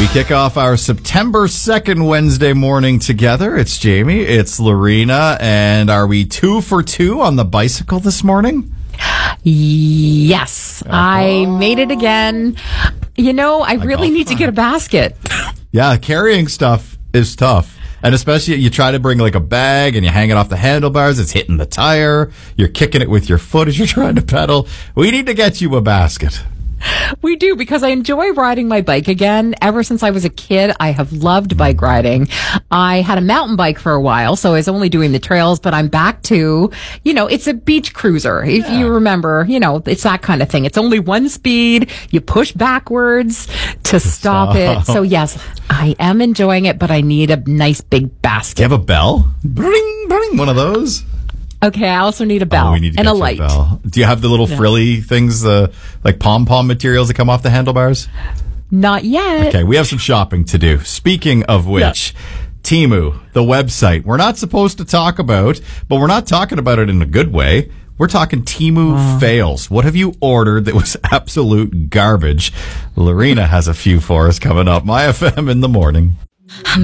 We kick off our September 2nd Wednesday morning together. It's Jamie, it's Lorena, and are we 2 for 2 on the bicycle this morning? Yes, I made it again. You know, I really need to get a basket. Yeah, carrying stuff is tough. And especially you try to bring like a bag and you hang it off the handlebars. It's hitting the tire. You're kicking it with your foot as you're trying to pedal. We need to get you a basket. We do, because I enjoy riding my bike again. Ever since I was a kid, I have loved bike riding. I had a mountain bike for a while, so I was only doing the trails, but I'm back to, it's a beach cruiser. If you remember, it's that kind of thing. It's only one speed. You push backwards to stop it. So yes, I am enjoying it, but I need a nice big basket. Do you have a bell? Bring, one of those. Okay, I also need a bell and a light. Do you have the little frilly things, like pom-pom materials that come off the handlebars? Not yet. Okay, we have some shopping to do. Speaking of which, Temu, the website, we're not supposed to talk about, but we're not talking about it in a good way. We're talking Temu fails. What have you ordered that was absolute garbage? Lorena has a few for us coming up. My FM in the morning.